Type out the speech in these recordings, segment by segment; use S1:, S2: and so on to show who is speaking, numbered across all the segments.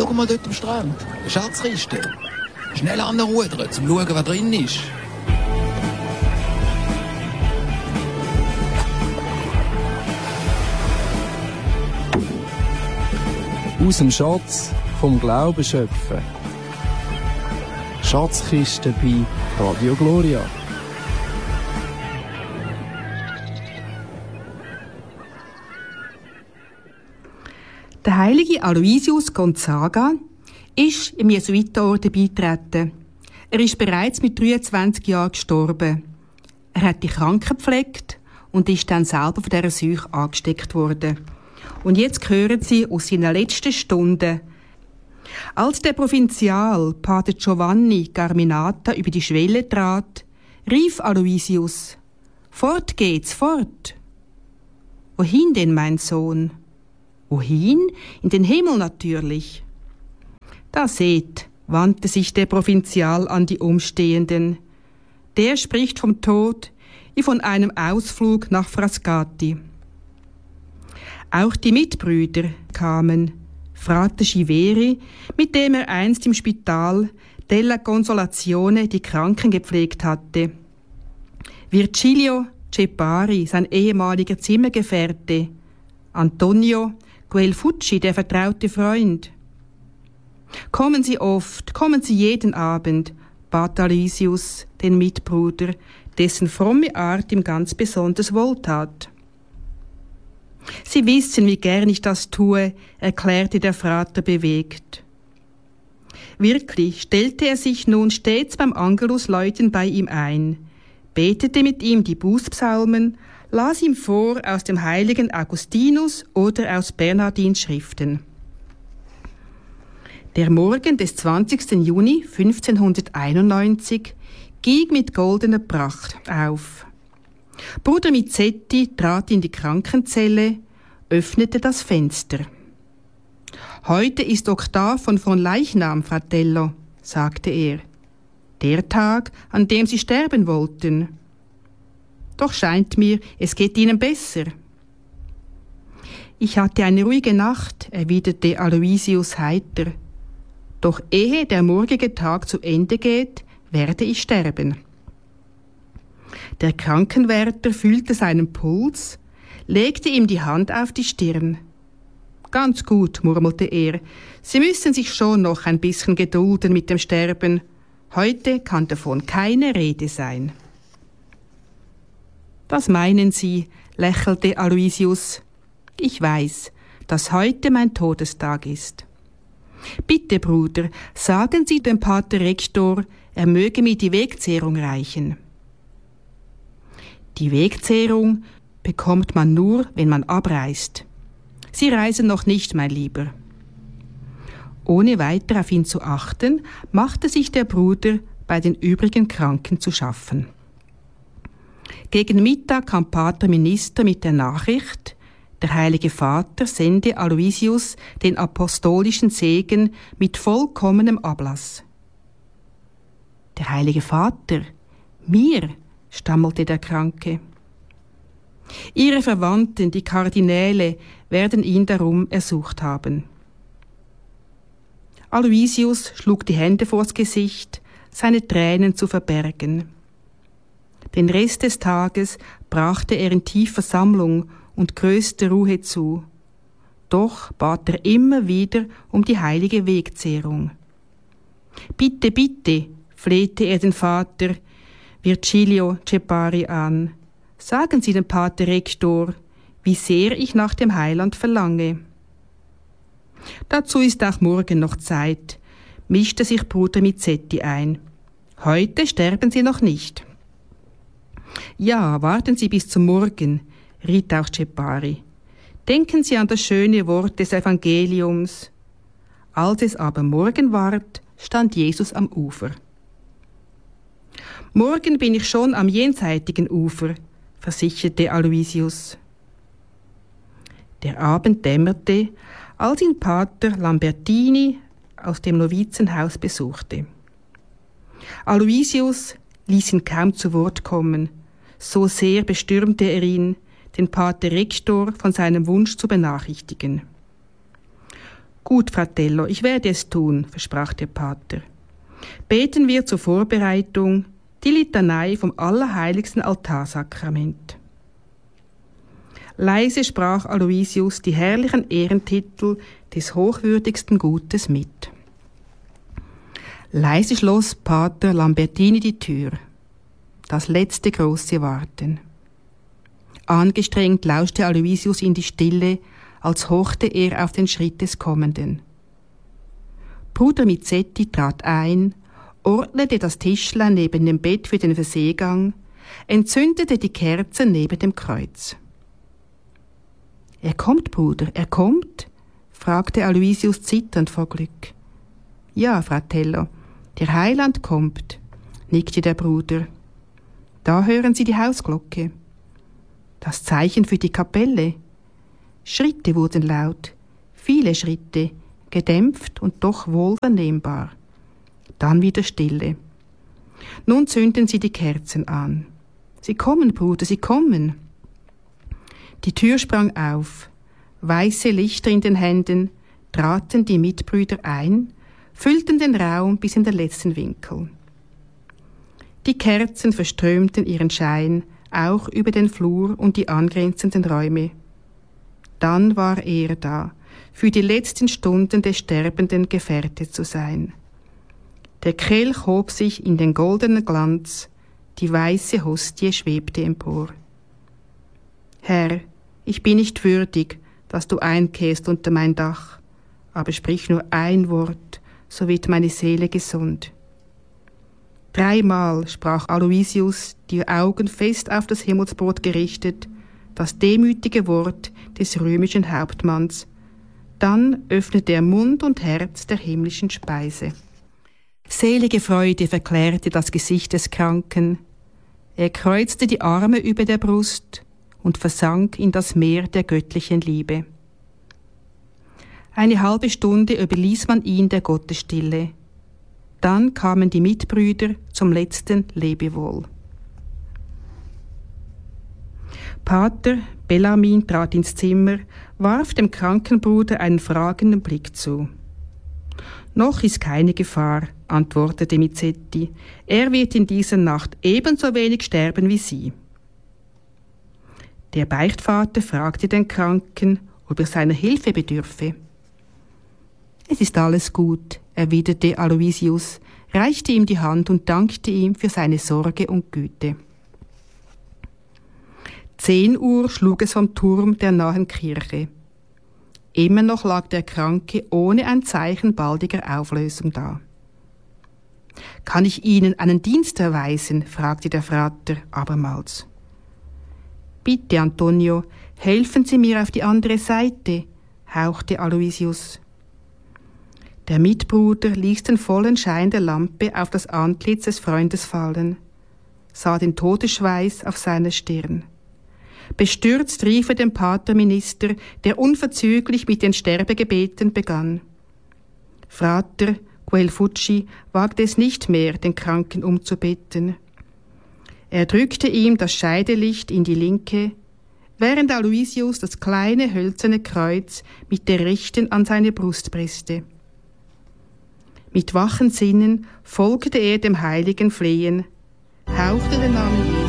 S1: Schau mal dort am Strand. Eine Schatzkiste. Schnell anrudern, zum schauen, was drin ist.
S2: Aus dem Schatz vom Glauben schöpfen. Schatzkiste bei Radio Gloria.
S3: Der heilige Aloysius Gonzaga ist im Jesuitenorden beigetreten. Er ist bereits mit 23 Jahren gestorben. Er hat die Kranken gepflegt und ist dann selber von dieser Seuche angesteckt worden. Und jetzt hören Sie aus seiner letzten Stunde. Als der Provinzial Pater Giovanni Carminata über die Schwelle trat, rief Aloysius: »Fort geht's, fort!« »Wohin denn, mein Sohn?« »Wohin? In den Himmel natürlich.« »Da seht«, wandte sich der Provinzial an die Umstehenden. »Der spricht vom Tod wie von einem Ausflug nach Frascati.« Auch die Mitbrüder kamen. Frate Schiveri, mit dem er einst im Spital della Consolazione die Kranken gepflegt hatte. Virgilio Cepari, sein ehemaliger Zimmergefährte. Antonio Guelfucci, der vertraute Freund. »Kommen Sie oft, kommen Sie jeden Abend«, bat Aloysius den Mitbruder, dessen fromme Art ihm ganz besonders wohltat. »Sie wissen, wie gern ich das tue«, erklärte der Frater bewegt. Wirklich stellte er sich nun stets beim Angelusläuten bei ihm ein, betete mit ihm die Bußpsalmen, las ihm vor aus dem heiligen Augustinus oder aus Bernhardins Schriften. Der Morgen des 20. Juni 1591 ging mit goldener Pracht auf. Bruder Mizzetti trat in die Krankenzelle, öffnete das Fenster. »Heute ist Oktav von Leichnam, Fratello«, sagte er. »Der Tag, an dem Sie sterben wollten. Doch scheint mir, es geht Ihnen besser.« »Ich hatte eine ruhige Nacht«, erwiderte Aloysius heiter. »Doch ehe der morgige Tag zu Ende geht, werde ich sterben.« Der Krankenwärter fühlte seinen Puls, legte ihm die Hand auf die Stirn. »Ganz gut«, murmelte er, »Sie müssen sich schon noch ein bisschen gedulden mit dem Sterben. Heute kann davon keine Rede sein.« »Was meinen Sie?«, lächelte Aloysius. »Ich weiß, dass heute mein Todestag ist. Bitte, Bruder, sagen Sie dem Pater Rektor, er möge mir die Wegzehrung reichen.« »Die Wegzehrung bekommt man nur, wenn man abreist. Sie reisen noch nicht, mein Lieber.« Ohne weiter auf ihn zu achten, machte sich der Bruder bei den übrigen Kranken zu schaffen. Gegen Mittag kam Pater Minister mit der Nachricht, der Heilige Vater sende Aloysius den apostolischen Segen mit vollkommenem Ablass. »Der Heilige Vater? Mir?«, stammelte der Kranke. »Ihre Verwandten, die Kardinäle, werden ihn darum ersucht haben.« Aloysius schlug die Hände vors Gesicht, seine Tränen zu verbergen. Den Rest des Tages brachte er in tiefer Sammlung und größter Ruhe zu. Doch bat er immer wieder um die heilige Wegzehrung. »Bitte, bitte«, flehte er den Vater Virgilio Cepari an, »sagen Sie dem Pater Rektor, wie sehr ich nach dem Heiland verlange.« »Dazu ist auch morgen noch Zeit«, mischte sich Bruder Mizzetti ein. »Heute sterben Sie noch nicht.« »Ja, warten Sie bis zum Morgen«, riet auch Cepari. »Denken Sie an das schöne Wort des Evangeliums.« Als es aber Morgen ward, stand Jesus am Ufer. »Morgen bin ich schon am jenseitigen Ufer«, versicherte Aloysius. Der Abend dämmerte, als ihn Pater Lambertini aus dem Novizenhaus besuchte. Aloysius ließ ihn kaum zu Wort kommen, so sehr bestürmte er ihn, den Pater Rektor von seinem Wunsch zu benachrichtigen. Gut, Fratello, ich werde es tun, versprach der Pater. Beten wir zur Vorbereitung die Litanei vom allerheiligsten Altarsakrament. Leise sprach Aloysius die herrlichen Ehrentitel des hochwürdigsten Gutes mit. Leise schloss Pater Lambertini die Tür. Das letzte große Warten. Angestrengt lauschte Aloysius in die Stille, als horchte er auf den Schritt des Kommenden. Bruder Mizzetti trat ein, ordnete das Tischlein neben dem Bett für den Verseegang, entzündete die Kerzen neben dem Kreuz. »Er kommt, Bruder, er kommt?« fragte Aloysius zitternd vor Glück. »Ja, Fratello, der Heiland kommt«, nickte der Bruder. »Da hören Sie die Hausglocke. Das Zeichen für die Kapelle.« Schritte wurden laut, viele Schritte, gedämpft und doch wohl vernehmbar. Dann wieder Stille. Nun zünden sie die Kerzen an. »Sie kommen, Bruder, sie kommen!« Die Tür sprang auf. Weiße Lichter in den Händen traten die Mitbrüder ein, füllten den Raum bis in den letzten Winkel. Die Kerzen verströmten ihren Schein auch über den Flur und die angrenzenden Räume. Dann war er da, für die letzten Stunden des Sterbenden Gefährte zu sein. Der Kelch hob sich in den goldenen Glanz, die weiße Hostie schwebte empor. »Herr, ich bin nicht würdig, dass du einkehrst unter mein Dach, aber sprich nur ein Wort, so wird meine Seele gesund.« 3-mal sprach Aloysius, die Augen fest auf das Himmelsbrot gerichtet, das demütige Wort des römischen Hauptmanns. Dann öffnete er Mund und Herz der himmlischen Speise. Selige Freude verklärte das Gesicht des Kranken. Er kreuzte die Arme über der Brust und versank in das Meer der göttlichen Liebe. Eine halbe Stunde überließ man ihn der Gottesstille. Dann kamen die Mitbrüder zum letzten Lebewohl. Pater Bellarmin trat ins Zimmer, warf dem kranken Bruder einen fragenden Blick zu. »Noch ist keine Gefahr«, antwortete Mizzetti. »Er wird in dieser Nacht ebenso wenig sterben wie Sie.« Der Beichtvater fragte den Kranken, ob er seiner Hilfe bedürfe. »Es ist alles gut«, erwiderte Aloysius, reichte ihm die Hand und dankte ihm für seine Sorge und Güte. 10 Uhr schlug es vom Turm der nahen Kirche. Immer noch lag der Kranke ohne ein Zeichen baldiger Auflösung da. »Kann ich Ihnen einen Dienst erweisen?« fragte der Frater abermals. »Bitte, Antonio, helfen Sie mir auf die andere Seite«, hauchte Aloysius. Der Mitbruder ließ den vollen Schein der Lampe auf das Antlitz des Freundes fallen, sah den Todesschweiß auf seiner Stirn. Bestürzt rief er den Paterminister, der unverzüglich mit den Sterbegebeten begann. Frater Guelfucci wagte es nicht mehr, den Kranken umzubetten. Er drückte ihm das Scheidelicht in die Linke, während Aloysius das kleine hölzerne Kreuz mit der rechten an seine Brust presste. Mit wachen Sinnen folgte er dem heiligen Flehen, hauchte den Namen Jesus.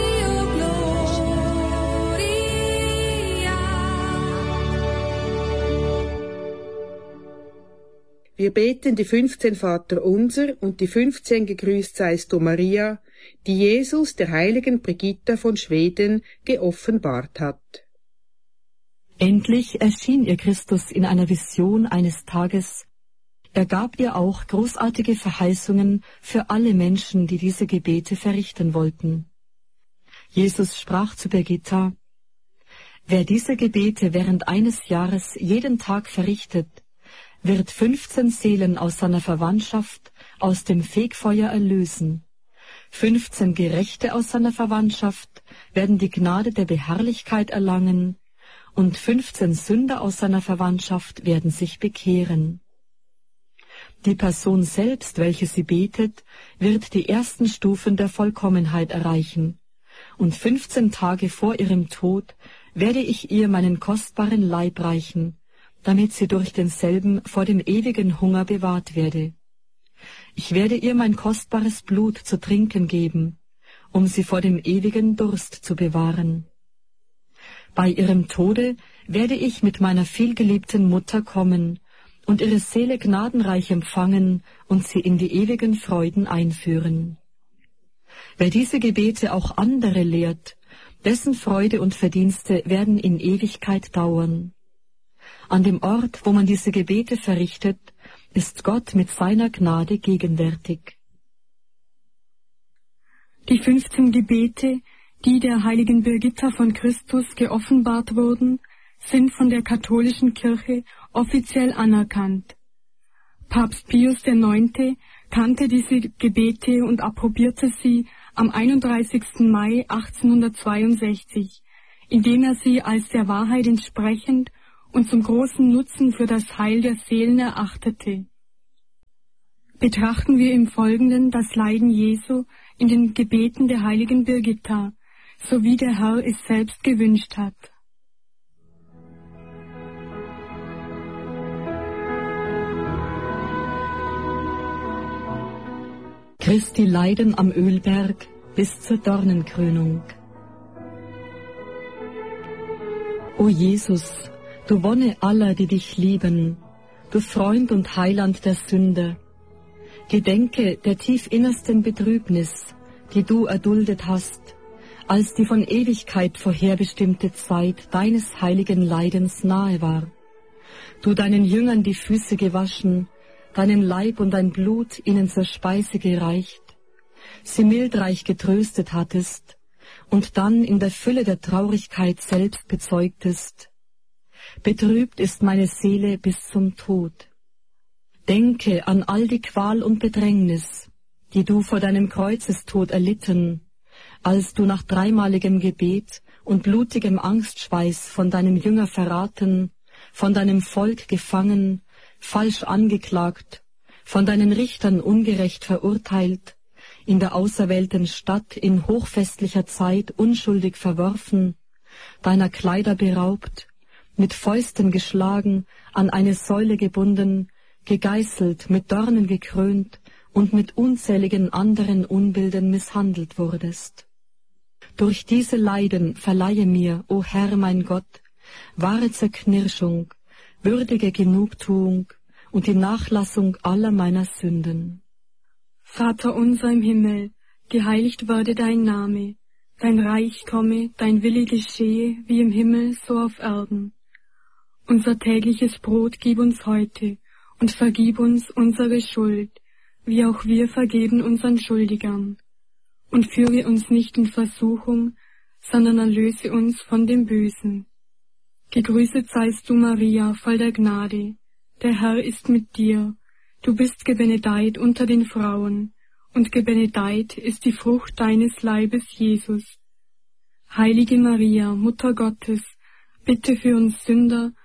S3: Wir beten die 15 Vaterunser und die 15 Gegrüßt seist du Maria, die Jesus der heiligen Brigitta von Schweden geoffenbart hat.
S4: Endlich erschien ihr Christus in einer Vision eines Tages. Er gab ihr auch großartige Verheißungen für alle Menschen, die diese Gebete verrichten wollten. Jesus sprach zu Brigitta: Wer diese Gebete während eines Jahres jeden Tag verrichtet, wird 15 Seelen aus seiner Verwandtschaft aus dem Fegfeuer erlösen. 15 Gerechte aus seiner Verwandtschaft werden die Gnade der Beherrlichkeit erlangen, und 15 Sünder aus seiner Verwandtschaft werden sich bekehren. Die Person selbst, welche sie betet, wird die ersten Stufen der Vollkommenheit erreichen, und 15 Tage vor ihrem Tod werde ich ihr meinen kostbaren Leib reichen, damit sie durch denselben vor dem ewigen Hunger bewahrt werde. Ich werde ihr mein kostbares Blut zu trinken geben, um sie vor dem ewigen Durst zu bewahren. Bei ihrem Tode werde ich mit meiner vielgeliebten Mutter kommen und ihre Seele gnadenreich empfangen und sie in die ewigen Freuden einführen. Wer diese Gebete auch andere lehrt, dessen Freude und Verdienste werden in Ewigkeit dauern. An dem Ort, wo man diese Gebete verrichtet, ist Gott mit seiner Gnade gegenwärtig.
S5: Die 15 Gebete, die der heiligen Birgitta von Christus geoffenbart wurden, sind von der katholischen Kirche offiziell anerkannt. Papst Pius IX. Kannte diese Gebete und approbierte sie am 31. Mai 1862, indem er sie als der Wahrheit entsprechend und zum großen Nutzen für das Heil der Seelen erachtete. Betrachten wir im Folgenden das Leiden Jesu in den Gebeten der heiligen Birgitta, so wie der Herr es selbst gewünscht hat.
S4: Christi Leiden am Ölberg bis zur Dornenkrönung. O Jesus, du Wonne aller, die dich lieben, du Freund und Heiland der Sünder, gedenke der tief innersten Betrübnis, die du erduldet hast, als die von Ewigkeit vorherbestimmte Zeit deines heiligen Leidens nahe war. Du deinen Jüngern die Füße gewaschen, deinen Leib und dein Blut ihnen zur Speise gereicht, sie mildreich getröstet hattest und dann in der Fülle der Traurigkeit selbst bezeugtest: Betrübt ist meine Seele bis zum Tod. Denke an all die Qual und Bedrängnis, die du vor deinem Kreuzestod erlitten, als du nach dreimaligem Gebet und blutigem Angstschweiß von deinem Jünger verraten, von deinem Volk gefangen, falsch angeklagt, von deinen Richtern ungerecht verurteilt, in der auserwählten Stadt in hochfestlicher Zeit unschuldig verworfen, deiner Kleider beraubt, mit Fäusten geschlagen, an eine Säule gebunden, gegeißelt, mit Dornen gekrönt und mit unzähligen anderen Unbilden misshandelt wurdest. Durch diese Leiden verleihe mir, o Herr mein Gott, wahre Zerknirschung, würdige Genugtuung und die Nachlassung aller meiner Sünden.
S5: Vater unser im Himmel, geheiligt werde dein Name, dein Reich komme, dein Wille geschehe, wie im Himmel, so auf Erden. Unser tägliches Brot gib uns heute und vergib uns unsere Schuld, wie auch wir vergeben unseren Schuldigern. Und führe uns nicht in Versuchung, sondern erlöse uns von dem Bösen. Gegrüßet seist du, Maria, voll der Gnade. Der Herr ist mit dir. Du bist gebenedeit unter den Frauen, und gebenedeit ist die Frucht deines Leibes, Jesus. Heilige Maria, Mutter Gottes, bitte für uns Sünder,